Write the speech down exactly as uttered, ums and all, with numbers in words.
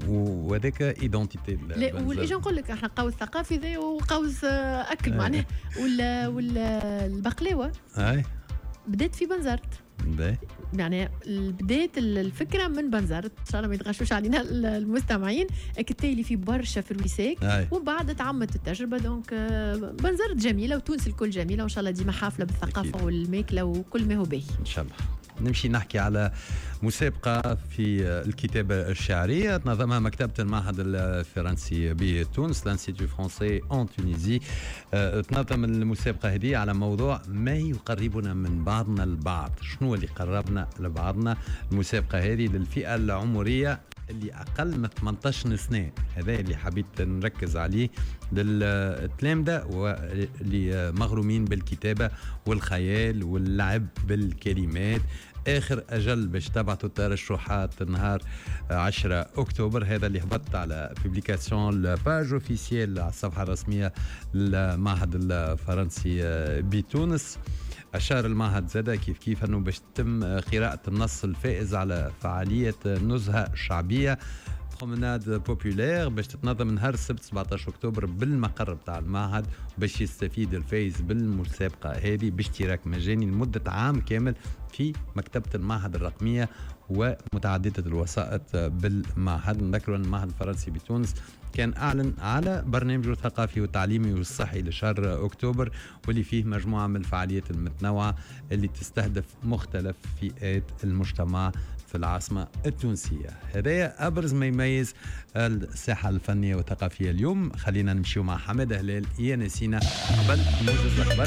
وهذاك ايدونتيتي. لا والاجا نقول لك احنا قوس ثقافي ذا وقوس اكل معناه. ولا ولا البقلاوه اي بدات في بنزرت. باهي يعني بداية الفكرة من بنزرت، إن شاء الله ما يتغشوش علينا المستمعين. كالتالي في برشا فرويساك وبعد تعمت التجربة. دونك بنزرت جميلة وتونس الكل جميلة، وإن شاء الله ديما حافلة بالثقافة أكيد. والماكلة وكل ما هو باهي إن شاء الله. نمشي نحكي على مسابقة في الكتابة الشعرية تنظمها مكتبة المعهد الفرنسي بتونس، الانستيتو فرونسي اون تونيزي. تنظم المسابقة هذه على موضوع ما يقربنا من بعضنا البعض. شنو اللي قربنا لبعضنا؟ المسابقة هذه للفئة العمرية اللي أقل من ثمانية عشر سنة، هذا اللي حبيت نركز عليه، للتلامذة واللي مغرومين بالكتابة والخيال واللعب بالكلمات. آخر أجل باش تبعتوا الترشحات نهار عشرة أكتوبر، هذا اللي هبط على بيبليكاسيون الباج اوفيسيال على الصفحة الرسمية للمعهد الفرنسي بتونس. أشار المعهد زاد كيف كيف أنه باش تتم قراءة النص الفائز على فعالية نزهة شعبية برومناد بوبولير باش تتنظم نهار السبت سبعة عشر أكتوبر بالمقر بتاع المعهد، باش يستفيد الفايز بالمسابقة هذه باشتراك مجاني لمدة عام كامل في مكتبة المعهد الرقمية ومتعددة الوسائط بالمعهد. نذكر أن المعهد الفرنسي بتونس كان أعلن على برنامجه الثقافي والتعليمي والصحي لشهر أكتوبر، واللي فيه مجموعة من الفعاليات المتنوعة اللي تستهدف مختلف فئات المجتمع في العاصمة التونسية. هذا أبرز ما يميز الساحة الفنية والثقافية اليوم. خلينا نمشيو مع حمد هلال يا نسينا قبل موجز الأخبار.